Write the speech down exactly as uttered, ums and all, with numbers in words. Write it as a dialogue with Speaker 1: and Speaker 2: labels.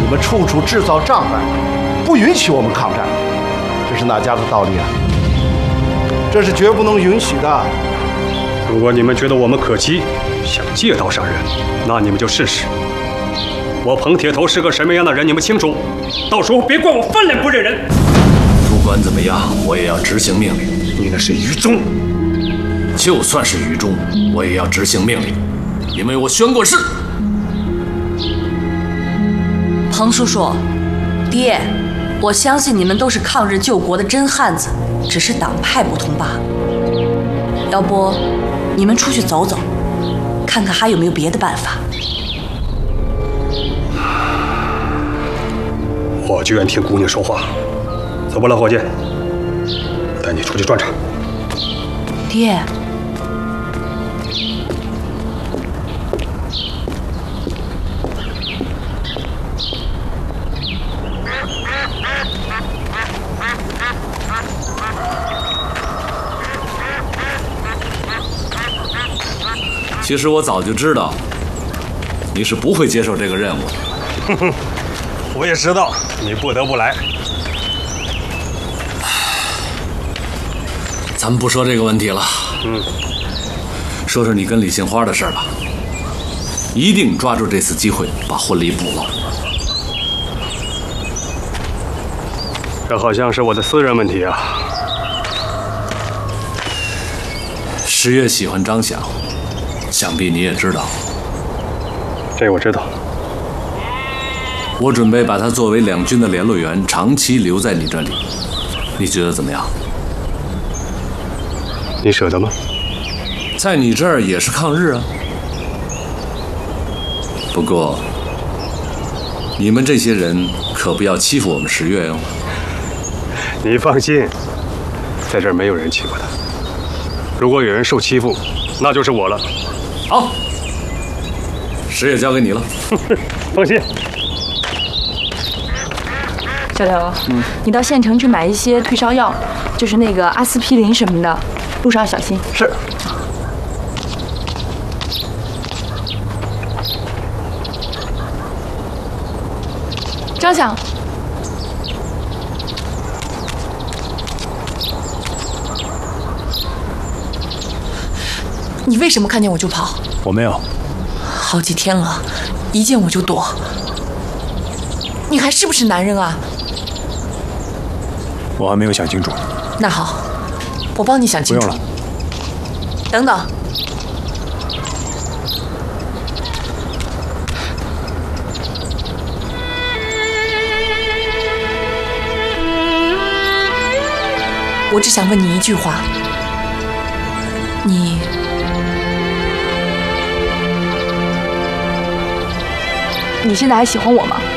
Speaker 1: 你们处处制造障碍，不允许我们抗战，这是哪家的道理啊？这是绝不能允许的。
Speaker 2: 如果你们觉得我们可欺，想借刀杀人，那你们就试试。我彭铁头是个什么样的人，你们清楚。到时候别怪我翻脸不认人。
Speaker 3: 不管怎么样，我也要执行命令。
Speaker 2: 你那是愚忠。
Speaker 3: 就算是愚忠，我也要执行命令，因为我宣过誓。
Speaker 4: 彭叔叔，爹，我相信你们都是抗日救国的真汉子，只是党派不同罢了。要不，你们出去走走，看看还有没有别的办法。
Speaker 2: 我就愿听姑娘说话。走吧，老伙计，带你出去转转。
Speaker 4: 爹。
Speaker 3: 其实我早就知道，你是不会接受这个任务的。
Speaker 2: 哼哼，我也知道你不得不来。
Speaker 3: 咱们不说这个问题了，
Speaker 2: 嗯，
Speaker 3: 说说你跟李杏花的事儿吧。一定抓住这次机会把婚礼补了。
Speaker 2: 这好像是我的私人问题啊。
Speaker 3: 十月喜欢张想，想必你也知道。
Speaker 2: 这我知道。
Speaker 3: 我准备把他作为两军的联络员，长期留在你这里，你觉得怎么样？
Speaker 2: 你舍得吗？
Speaker 3: 在你这儿也是抗日啊。不过，你们这些人可不要欺负我们十月哟。
Speaker 2: 你放心，在这儿没有人欺负他。如果有人受欺负，那就是我了。
Speaker 3: 好，十月交给你了。
Speaker 2: 放心。
Speaker 5: 小刘，嗯，你到县城去买一些退烧药，就是那个阿司匹林什么的，路上小心。
Speaker 1: 是。
Speaker 5: 张想，
Speaker 4: 你为什么看见我就跑？
Speaker 6: 我没有。
Speaker 4: 好几天了，一见我就躲。你还是不是男人啊？
Speaker 6: 我还没有想清楚。
Speaker 4: 那好，我帮你想清楚。
Speaker 6: 不用了。
Speaker 4: 等等。我只想问你一句话，你
Speaker 5: 你现在还喜欢我吗？